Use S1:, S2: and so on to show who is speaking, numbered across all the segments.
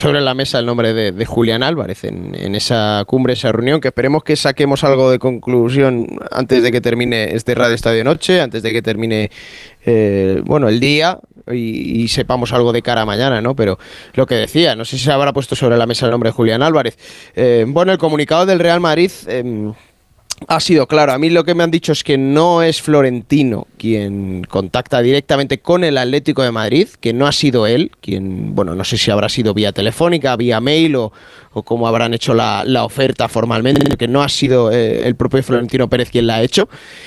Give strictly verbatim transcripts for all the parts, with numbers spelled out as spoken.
S1: sobre la mesa el nombre de, de Julián Álvarez en, en esa cumbre, esa reunión, que esperemos que saquemos algo de conclusión antes de que termine este Radio Estadio Noche, antes de que termine eh, bueno, el día y, y sepamos algo de cara a mañana, ¿no? Pero lo que decía, no sé si se habrá puesto sobre la mesa el nombre de Julián Álvarez. Eh, bueno, el comunicado del Real Madrid eh, ha sido claro. A mí lo que me han dicho es que no es Florentino quien contacta directamente con el Atlético de Madrid, que no ha sido él quien, bueno, no sé si habrá sido vía telefónica, vía mail o, o cómo habrán hecho la, la oferta formalmente, que no ha sido eh, el propio Florentino Pérez quien la ha hecho.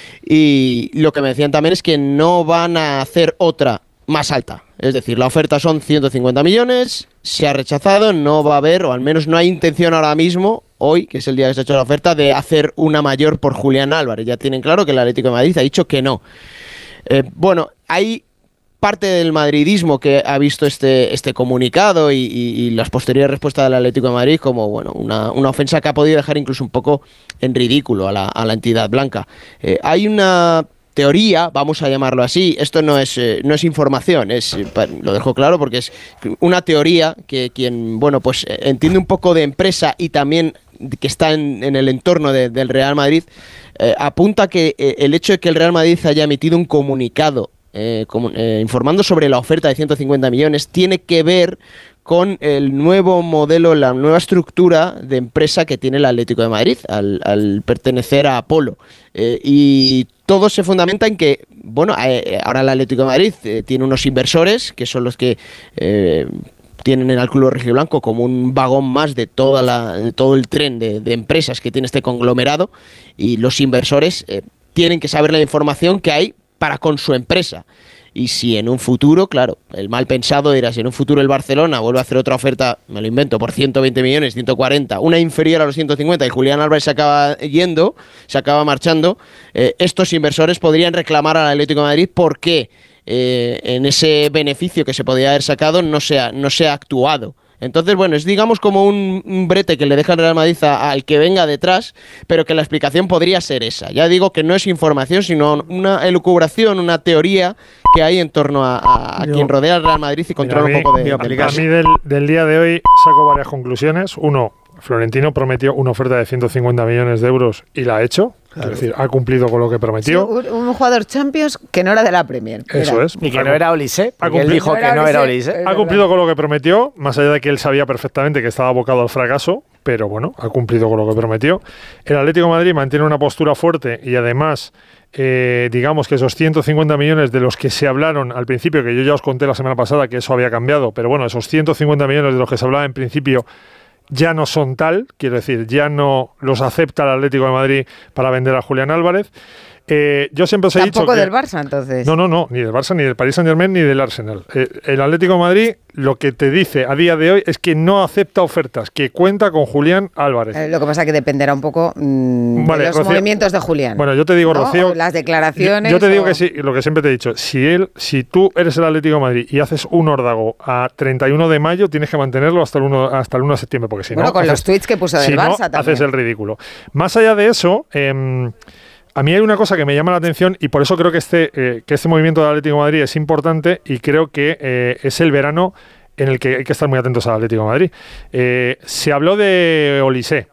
S1: Y lo que me decían también es que no van a hacer otra más alta. Es decir, la oferta son ciento cincuenta millones, se ha rechazado, no va a haber, o al menos no hay intención ahora mismo, hoy, que es el día que se ha hecho la oferta, de hacer una mayor por Julián Álvarez. Ya tienen claro que el Atlético de Madrid ha dicho que no. Eh, bueno, hay parte del madridismo que ha visto este, este comunicado y, y, y las posteriores respuestas del Atlético de Madrid como bueno una, una ofensa que ha podido dejar incluso un poco en ridículo a la, a la entidad blanca. Eh, hay una teoría, vamos a llamarlo así, esto no es, eh, no es información, es, eh, lo dejo claro porque es una teoría que quien, bueno, pues eh, entiende un poco de empresa y también que está en, en el entorno de, del Real Madrid, eh, apunta que eh, el hecho de que el Real Madrid haya emitido un comunicado eh, como, eh, informando sobre la oferta de ciento cincuenta millones tiene que ver con el nuevo modelo, la nueva estructura de empresa que tiene el Atlético de Madrid al, al pertenecer a Apolo. Eh, y todo se fundamenta en que, bueno, eh, ahora el Atlético de Madrid eh, tiene unos inversores que son los que eh, tienen en el club rojiblanco como un vagón más de, toda la, de todo el tren de, de empresas que tiene este conglomerado, y los inversores eh, tienen que saber la información que hay para con su empresa. Y si en un futuro, claro, el mal pensado dirá, si en un futuro el Barcelona vuelve a hacer otra oferta, me lo invento, por ciento veinte millones, ciento cuarenta, una inferior a los ciento cincuenta y Julián Álvarez se acaba yendo, se acaba marchando, eh, estos inversores podrían reclamar al Atlético de Madrid por qué eh, en ese beneficio que se podía haber sacado no se ha, no se ha actuado. Entonces, bueno, es digamos como un, un brete que le deja el Real Madrid a, al que venga detrás, pero que la explicación podría ser esa. Ya digo que no es información, sino una elucubración, una teoría que hay en torno a, a, a yo, quien rodea al Real Madrid y controla mira, un poco de...
S2: Mira, de a mí del, del día de hoy saco varias conclusiones. Uno, Florentino prometió una oferta de ciento cincuenta millones de euros y la ha hecho. Claro. Es decir, ha cumplido con lo que prometió.
S3: Sí, un, un jugador Champions que no era de la Premier.
S2: Eso
S3: era.
S2: es.
S4: Y que no era Olise.
S2: Ha
S4: él dijo no que no era Olise.
S2: Ha cumplido con lo que prometió, más allá de que él sabía perfectamente que estaba abocado al fracaso, pero bueno, ha cumplido con lo que prometió. El Atlético de Madrid mantiene una postura fuerte y además, eh, digamos que esos ciento cincuenta millones de los que se hablaron al principio, que yo ya os conté la semana pasada que eso había cambiado, pero bueno, esos ciento cincuenta millones de los que se hablaba en principio ya no son tal, quiero decir, ya no los acepta el Atlético de Madrid para vender a Julián Álvarez. Eh, yo siempre os he dicho
S3: Tampoco
S2: que,
S3: del Barça, entonces.
S2: No, no, no, ni del Barça, ni del Paris Saint-Germain, ni del Arsenal. Eh, el Atlético de Madrid lo que te dice a día de hoy es que no acepta ofertas, que cuenta con Julián Álvarez.
S3: Eh, lo que pasa es que dependerá un poco mmm,
S2: vale,
S3: de los
S2: Rocío,
S3: movimientos de Julián.
S2: Bueno, yo te digo,
S3: ¿no?
S2: Rocío...
S3: O las declaraciones...
S2: Yo, yo te digo
S3: o...
S2: que sí, lo que siempre te he dicho, si él, si tú eres el Atlético de Madrid y haces un órdago a treinta y uno de mayo, tienes que mantenerlo hasta el uno, hasta el uno de septiembre, porque si
S3: bueno,
S2: no...
S3: con
S2: haces,
S3: los tweets que puso del
S2: si
S3: Barça
S2: no,
S3: también.
S2: haces el ridículo. Más allá de eso... Eh, a mí hay una cosa que me llama la atención y por eso creo que este, eh, que este movimiento del Atlético de Madrid es importante y creo que eh, es el verano en el que hay que estar muy atentos al Atlético de Madrid. Eh, se habló de Olise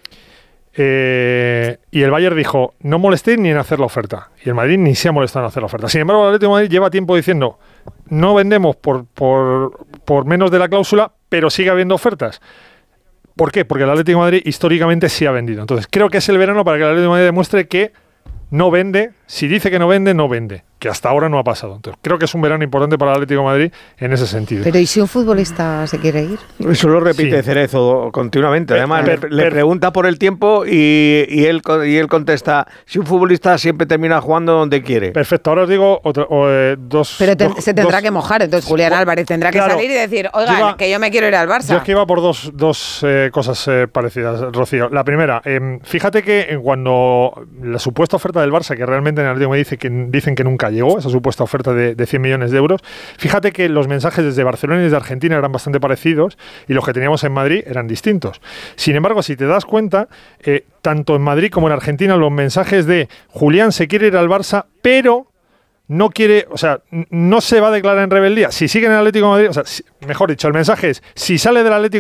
S2: eh, y el Bayern dijo, no molestéis ni en hacer la oferta. Y el Madrid ni se ha molestado en hacer la oferta. Sin embargo, el Atlético de Madrid lleva tiempo diciendo, no vendemos por, por, por menos de la cláusula, pero sigue habiendo ofertas. ¿Por qué? Porque el Atlético de Madrid históricamente sí ha vendido. Entonces creo que es el verano para que el Atlético de Madrid demuestre que no vende. Si dice que no vende, no vende. Que hasta ahora no ha pasado. Entonces creo que es un verano importante para el Atlético de Madrid en ese sentido.
S3: Pero ¿y si un futbolista se quiere ir?
S5: Eso lo repite sí. Cerezo continuamente. Además, per, per, le, le pregunta por el tiempo y, y, él, y él contesta, si un futbolista siempre termina jugando donde quiere.
S2: Perfecto, ahora os digo otra, o, eh, dos...
S3: Pero te,
S2: dos,
S3: se tendrá
S2: dos,
S3: que mojar, entonces Julián Álvarez tendrá
S2: claro,
S3: que salir y decir, oiga, iba, que yo me quiero ir al Barça.
S2: Yo es que iba por dos, dos eh, cosas eh, parecidas, Rocío. La primera, eh, fíjate que cuando la supuesta oferta del Barça, que realmente en el Atlético me dice que, dicen que nunca llegó, esa supuesta oferta De, de cien millones de euros. Fíjate que los mensajes desde Barcelona y desde Argentina eran bastante parecidos y los que teníamos en Madrid eran distintos. Sin embargo, si te das cuenta, eh, tanto en Madrid como en Argentina los mensajes de Julián se quiere ir al Barça, pero no quiere, o sea, no se va a declarar en rebeldía. Si sigue en el Atlético de Madrid, o sea, si, mejor dicho, el mensaje es, si sale del Atlético